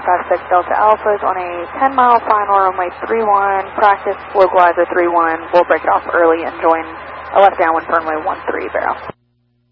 56 Delta Alpha is on a 10-mile final runway 31, practice localizer 31. We'll break it off early and join a left downwind for runway 13, Barrow.